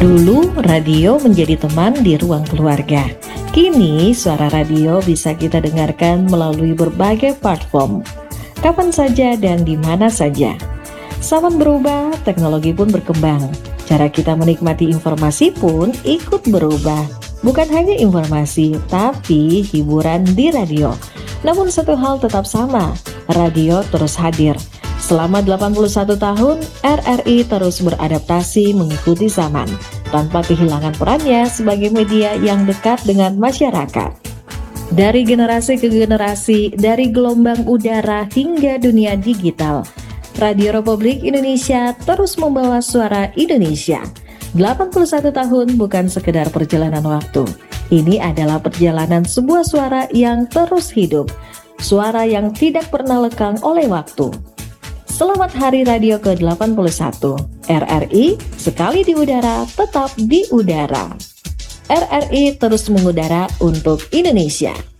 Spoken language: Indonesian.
Dulu radio menjadi teman di ruang keluarga. Kini suara radio bisa kita dengarkan melalui berbagai platform, kapan saja dan di mana saja. Zaman berubah, teknologi pun berkembang. Cara kita menikmati informasi pun ikut berubah. Bukan hanya informasi, tapi hiburan di radio. Namun satu hal tetap sama, radio terus hadir. Selama 81 tahun, RRI terus beradaptasi mengikuti zaman, tanpa kehilangan perannya sebagai media yang dekat dengan masyarakat. Dari generasi ke generasi, dari gelombang udara hingga dunia digital, Radio Republik Indonesia terus membawa suara Indonesia. 81 tahun bukan sekedar perjalanan waktu. Ini adalah perjalanan sebuah suara yang terus hidup, suara yang tidak pernah lekang oleh waktu. Selamat Hari Radio ke-81, RRI sekali di udara, tetap di udara. RRI terus mengudara untuk Indonesia.